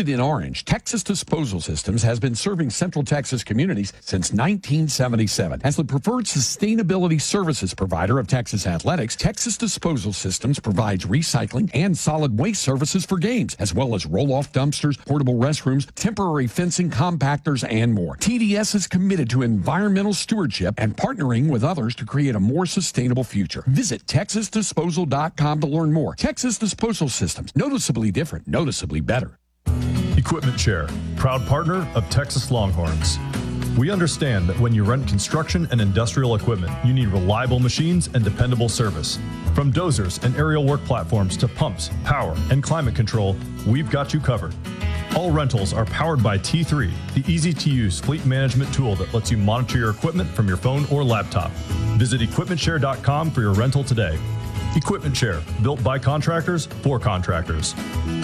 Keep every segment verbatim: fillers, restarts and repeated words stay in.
Coated in orange, Texas Disposal Systems has been serving Central Texas communities since nineteen seventy-seven. As the preferred sustainability services provider of Texas athletics, Texas Disposal Systems provides recycling and solid waste services for games, as well as roll-off dumpsters, portable restrooms, temporary fencing, compactors, and more. T D S is committed to environmental stewardship and partnering with others to create a more sustainable future. Visit texas disposal dot com to learn more. Texas Disposal Systems, noticeably different, noticeably better. Equipment Share, proud partner of Texas Longhorns. We understand that when you rent construction and industrial equipment, you need reliable machines and dependable service. From dozers and aerial work platforms to pumps, power, and climate control, we've got you covered. All rentals are powered by T three, the easy-to-use fleet management tool that lets you monitor your equipment from your phone or laptop. Visit equipment share dot com for your rental today. Equipment Share, built by contractors for contractors.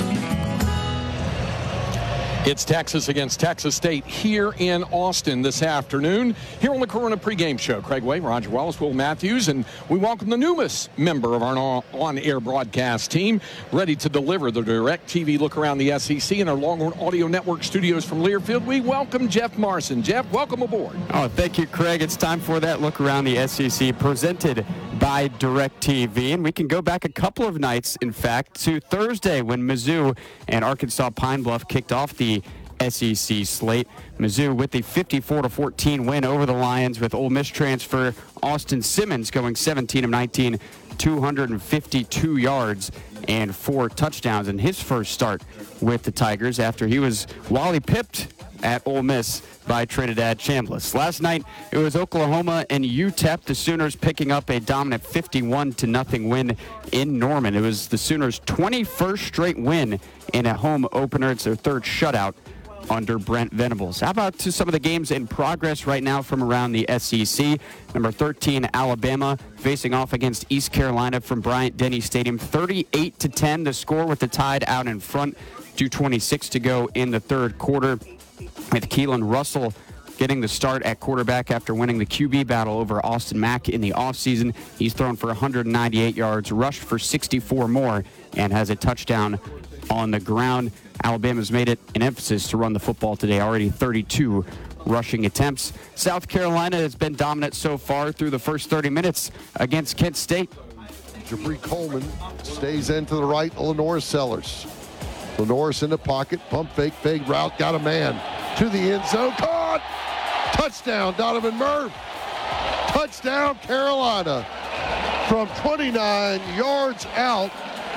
It's Texas against Texas State here in Austin this afternoon. Here on the Corona pregame show, Craig Way, Roger Wallace, Will Matthews, and we welcome the newest member of our on-air broadcast team, ready to deliver the DirecTV look around the S E C in our Longhorn Audio Network studios from Learfield. We welcome Jeff Marson. Jeff, welcome aboard. Oh, thank you, Craig. It's time for that look around the S E C presented by DirecTV, and we can go back a couple of nights, in fact, to Thursday when Mizzou and Arkansas Pine Bluff kicked off the S E C slate. Mizzou with the fifty-four to fourteen win over the Lions, with Ole Miss transfer Austin Simmons going seventeen of nineteen, two hundred fifty-two yards and four touchdowns in his first start with the Tigers after he was Wally pipped at Ole Miss by Trinidad Chambliss. Last night, it was Oklahoma and U T E P, the Sooners picking up a dominant fifty-one to nothing win in Norman. It was the Sooners' twenty-first straight win in a home opener. It's their third shutout under Brent Venables. How about to some of the games in progress right now from around the S E C? Number thirteen, Alabama, facing off against East Carolina from Bryant-Denny Stadium. thirty-eight to ten, the score with the Tide out in front. two twenty-six to go in the third quarter, with Keelan Russell getting the start at quarterback after winning the Q B battle over Austin Mack in the offseason. He's thrown for one hundred ninety-eight yards, rushed for sixty-four more, and has a touchdown on the ground. Alabama's made it an emphasis to run the football today, already thirty-two rushing attempts. South Carolina has been dominant so far through the first thirty minutes against Kent State. Jabri Coleman stays into the right, Lenore Sellers. Lenore's in the pocket, pump fake, fake route, got a man to the end zone, caught! Touchdown, Donovan Murph. Touchdown, Carolina. From twenty-nine yards out.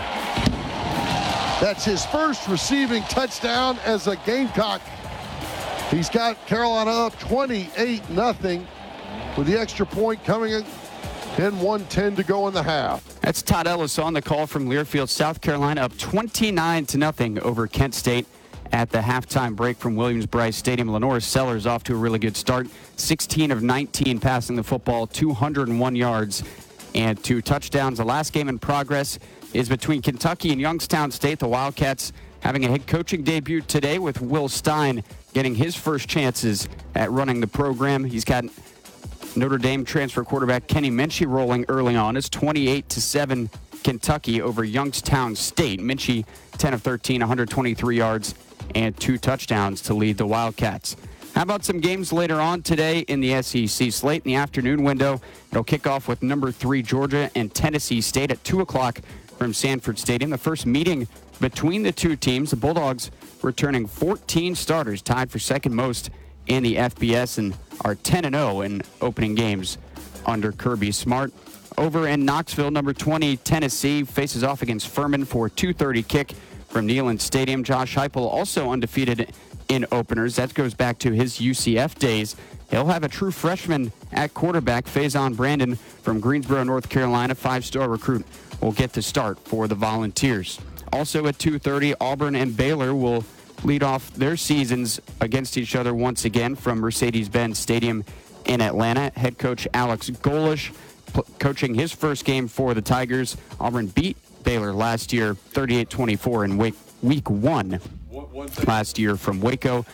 That's his first receiving touchdown as a Gamecock. He's got Carolina up twenty-eight nothing with the extra point coming in and one ten to go in the half. That's Todd Ellis on the call from Learfield, South Carolina, up twenty-nine to nothing over Kent State at the halftime break from Williams-Brice Stadium. Lenore Sellers off to a really good start. sixteen of nineteen passing the football, two hundred one yards and two touchdowns. The last game in progress is between Kentucky and Youngstown State. The Wildcats having a head coaching debut today, with Will Stein getting his first chances at running the program. He's got Notre Dame transfer quarterback Kenny Minchie rolling early on. It's twenty-eight to seven Kentucky over Youngstown State. Minchie ten of thirteen, one hundred twenty-three yards and two touchdowns to lead the Wildcats. How about some games later on today in the S E C slate? In the afternoon window, it'll kick off with number three Georgia and Tennessee State at two o'clock from Sanford Stadium. The first meeting between the two teams, the Bulldogs returning fourteen starters, tied for second most in the F B S, and are ten and oh in opening games under Kirby Smart. Over in Knoxville, number twenty Tennessee faces off against Furman for a two thirty kick from Neyland Stadium. Josh Heupel also undefeated in openers. That goes back to his U C F days. He'll have a true freshman at quarterback, Faison Brandon from Greensboro, North Carolina, five-star recruit, will get the start for the Volunteers. Also at two thirty, Auburn and Baylor will lead off their seasons against each other once again from Mercedes-Benz Stadium in Atlanta. Head coach Alex Golish p- coaching his first game for the Tigers. Auburn beat Baylor last year thirty-eight twenty-four in week, week one last year from Waco.